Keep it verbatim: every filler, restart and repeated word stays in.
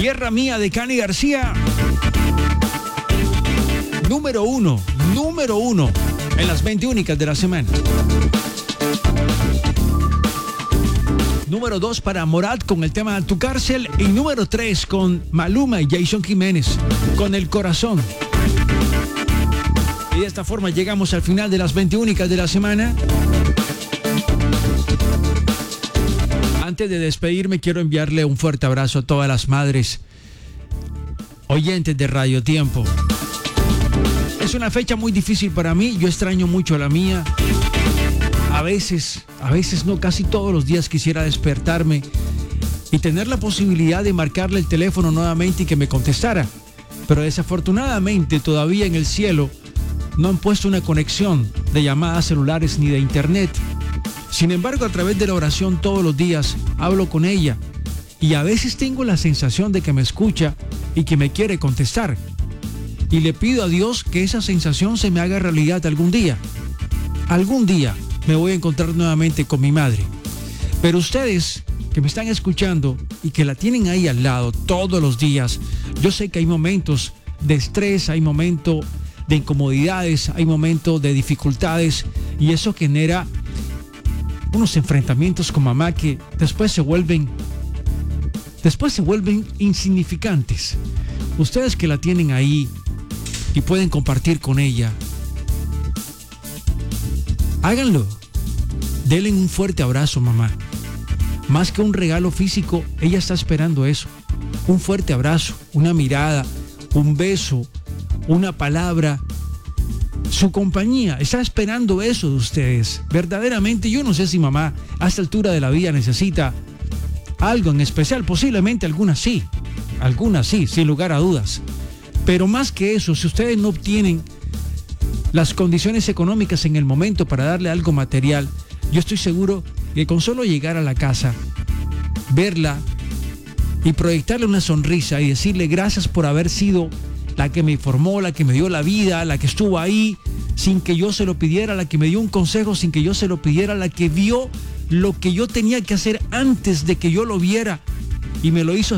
Tierra Mía de Cani García. Número uno, número uno en las veinte únicas de la semana. Número dos para Morat con el tema Tu Cárcel. Y número tres con Maluma y Jason Jiménez con El Corazón. Y de esta forma llegamos al final de las veinte únicas de la semana. Antes de despedirme, quiero enviarle un fuerte abrazo a todas las madres oyentes de Radio Tiempo. Es una fecha muy difícil para mí, yo extraño mucho a la mía. A veces, a veces no, casi todos los días quisiera despertarme y tener la posibilidad de marcarle el teléfono nuevamente y que me contestara. Pero desafortunadamente todavía en el cielo no han puesto una conexión de llamadas celulares ni de internet. Sin embargo, a través de la oración todos los días hablo con ella y a veces tengo la sensación de que me escucha y que me quiere contestar. Y le pido a Dios que esa sensación se me haga realidad algún día. Algún día me voy a encontrar nuevamente con mi madre. Pero ustedes que me están escuchando y que la tienen ahí al lado todos los días, yo sé que hay momentos de estrés, hay momentos de incomodidades, hay momentos de dificultades y eso genera unos enfrentamientos con mamá que después se vuelven después se vuelven insignificantes. Ustedes que la tienen ahí y pueden compartir con ella, háganlo. Denle un fuerte abrazo, mamá. Más que un regalo físico, ella está esperando eso. Un fuerte abrazo, una mirada, un beso, una palabra. Su compañía está esperando eso de ustedes. Verdaderamente, yo no sé si mamá a esta altura de la vida necesita algo en especial. Posiblemente algunas sí, algunas sí, sin lugar a dudas. Pero más que eso, si ustedes no obtienen las condiciones económicas en el momento para darle algo material, yo estoy seguro que con solo llegar a la casa, verla y proyectarle una sonrisa y decirle gracias por haber sido la que me formó, la que me dio la vida, la que estuvo ahí sin que yo se lo pidiera, la que me dio un consejo sin que yo se lo pidiera, la que vio lo que yo tenía que hacer antes de que yo lo viera y me lo hizo